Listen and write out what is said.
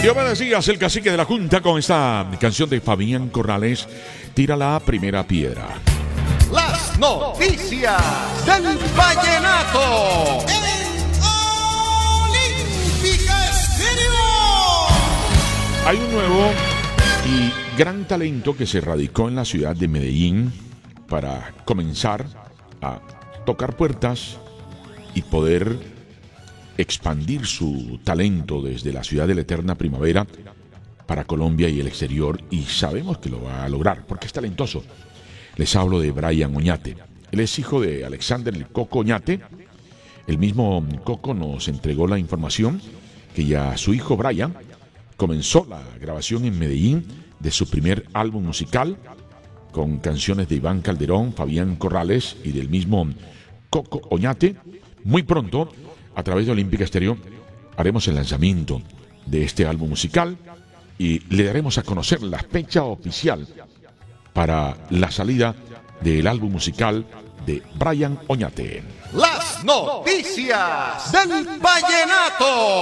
Y buenos días, el cacique de la Junta con esta canción de Fabián Corrales, Tira la primera piedra. Las noticias del vallenato. Olímpica Estéreo. Hay un nuevo y gran talento que se radicó en la ciudad de Medellín para comenzar a tocar puertas y poder expandir su talento desde la ciudad de la eterna primavera para Colombia y el exterior, y sabemos que lo va a lograr porque es talentoso. Les hablo de Brian Oñate. Él es hijo de Alexander el Coco Oñate. El mismo Coco nos entregó la información que ya su hijo Brian comenzó la grabación en Medellín de su primer álbum musical con canciones de Iván Calderón, Fabián Corrales y del mismo Coco Oñate. Muy pronto, a través de Olímpica Estéreo, haremos el lanzamiento de este álbum musical y le daremos a conocer la fecha oficial para la salida del álbum musical de Brian Oñate. Las noticias del vallenato.